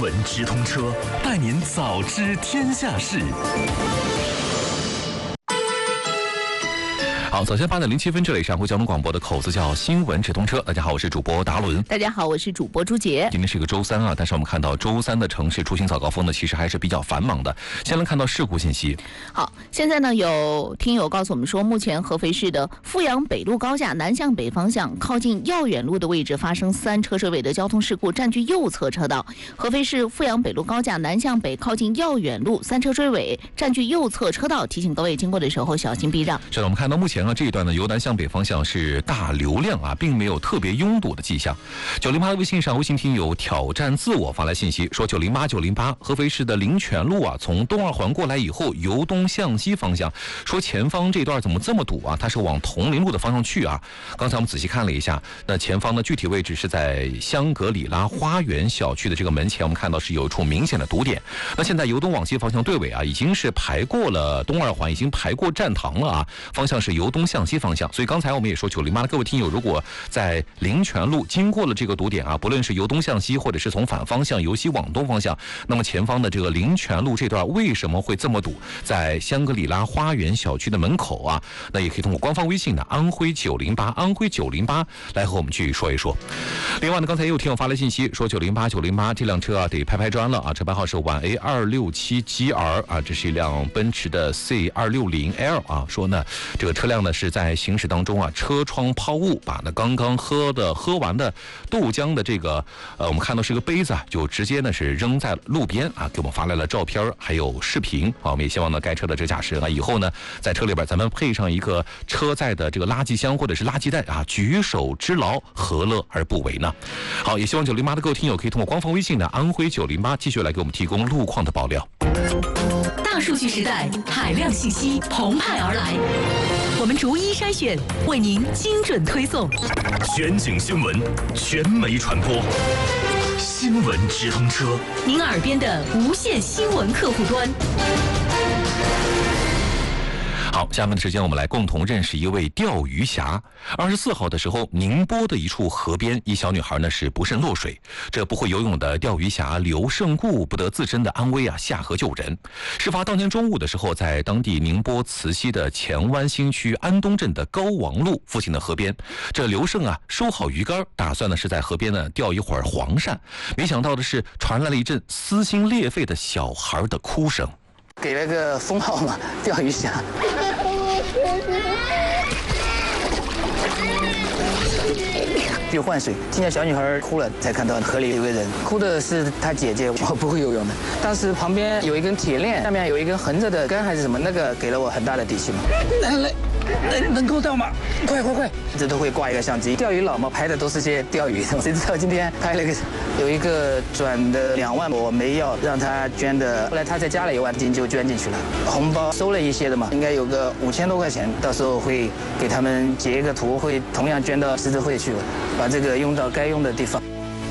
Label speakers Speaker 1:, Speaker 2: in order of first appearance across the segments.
Speaker 1: 闻直通车，带您早知天下事。好，早先8:07，这里是安徽交通广播的口子叫新闻直通车。大家好，我是主播达伦。
Speaker 2: 大家好，我是主播朱杰。
Speaker 1: 今天是一个周三啊，但是我们看到周三的城市出行早高峰呢，其实还是比较繁忙的。先来看到事故信息。
Speaker 2: 好，现在呢有听友告诉我们说，目前合肥市的阜阳北路高架南向北方向靠近耀远路的位置发生3车追尾的交通事故，占据右侧车道。合肥市阜阳北路高架南向北靠近耀远路3车追尾，占据右侧车道，提醒各位经过的时候小心避让。
Speaker 1: 是的，我们看到目前这一段呢，由南向北方向是大流量啊，并没有特别拥堵的迹象。908的微信上，微信听友挑战自我发来信息说908，合肥市的灵泉路啊，从东二环过来以后，由东向西方向，说前方这段怎么这么堵啊？它是往铜陵路的方向去啊。刚才我们仔细看了一下，那前方的具体位置是在香格里拉花园小区的这个门前，我们看到是有一处明显的堵点。那现在由东往西方向队尾啊，已经是排过了东二环，已经排过站堂了啊，方向是由东向西方向。所以刚才我们也说908的各位听友，如果在灵泉路经过了这个堵点啊，不论是由东向西，或者是从反方向由西往东方向，那么前方的这个灵泉路这段为什么会这么堵？在香格里拉花园小区的门口啊，那也可以通过官方微信的安徽908来和我们去说一说。另外呢，刚才也有听友发来信息说908这辆车啊得拍砖了啊，车牌号是皖 A267GR 啊，这是一辆奔驰的 C260L 啊，说呢这个车辆呢是在行驶当中啊，车窗抛物，把那刚刚喝完的豆浆的这个我们看到是个杯子啊，就直接呢是扔在路边啊，给我们发来了照片还有视频啊。我们也希望呢该车的这个驾驶人啊，以后呢在车里边咱们配上一个车载的这个垃圾箱或者是垃圾袋啊，举手之劳，何乐而不为呢？好，也希望908的各位听友可以通过官方微信的安徽908继续来给我们提供路况的爆料。
Speaker 3: 大数据时代，海量信息澎湃而来，我们逐一筛选，为您精准推送。
Speaker 1: 全景新闻，全媒传播，新闻直通车，
Speaker 3: 您耳边的无线新闻客户端。
Speaker 1: 好，下面的时间我们来共同认识一位钓鱼侠。24号的时候，宁波的一处河边，一小女孩呢是不慎落水，这不会游泳的钓鱼侠刘胜固不得自身的安危啊，下河救人。事发当天中午的时候，在当地宁波慈溪的前湾新区安东镇的高王路附近的河边，这刘胜啊收好鱼竿，打算呢是在河边呢钓一会儿黄鳝，没想到的是传来了一阵撕心裂肺的小孩的哭声。
Speaker 4: 给了个封号嘛，钓鱼侠。去换水，听见小女孩哭了，才看到河里有个人，哭的是她姐姐，我不会游泳的。当时旁边有一根铁链，下面有一根横着的杆还是什么，那个给了我很大的底气嘛。能够到吗？快！一直都会挂一个相机，钓鱼佬嘛，拍的都是些钓鱼的。谁知道今天拍了个有一个转的2万，我没要，让他捐的，后来他再加了1万金就捐进去了。红包收了一些的嘛，应该有个5000多块钱，到时候会给他们截一个图，会同样捐到狮子会去，把这个用到该用的地方。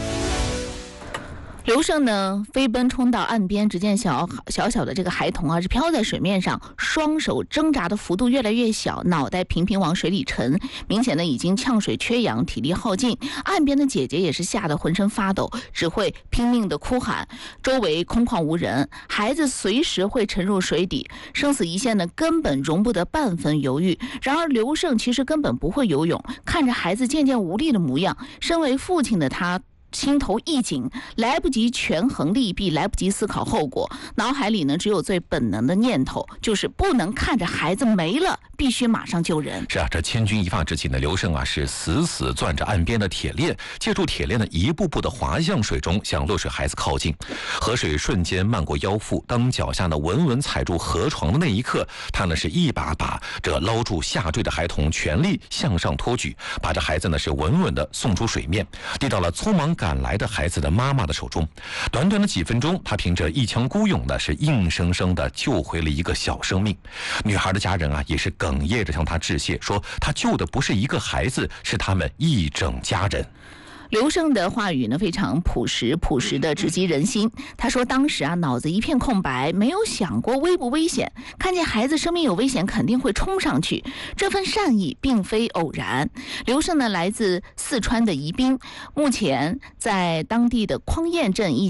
Speaker 2: 刘胜呢飞奔冲到岸边，只见小的这个孩童啊是飘在水面上，双手挣扎的幅度越来越小，脑袋频频往水里沉，明显呢已经呛水缺氧，体力耗尽。岸边的姐姐也是吓得浑身发抖，只会拼命的哭喊，周围空旷无人，孩子随时会沉入水底，生死一线呢根本容不得半分犹豫。然而刘胜其实根本不会游泳，看着孩子渐渐无力的模样，身为父亲的他心头一紧，来不及权衡利弊，来不及思考后果，脑海里呢只有最本能的念头，就是不能看着孩子没了，必须马上救人。
Speaker 1: 是啊，这千钧一发之际呢，刘胜啊是死攥着岸边的铁链，借助铁链呢一步步的滑向水中，向落水孩子靠近。河水瞬间漫过腰腹，当脚下呢稳稳踩住河床的那一刻，他呢是一把把这捞住下坠的孩童，全力向上托举，把这孩子呢是稳稳的送出水面，递到了匆忙赶来的孩子的妈妈的手中。短短的几分钟，他凭着一腔孤勇呢是硬生生的救回了一个小生命。女孩的家人啊也是哽咽着向他致谢，说他救的不是一个孩子，是他们一整家人。
Speaker 2: 刘胜的话语呢非常朴实的直击人心。他说当时啊脑子一片空白，没有想过危不危险，看见孩子生命有危险肯定会冲上去，这份善意并非偶然。刘胜呢来自四川的宜宾，目前在当地的匡堰镇一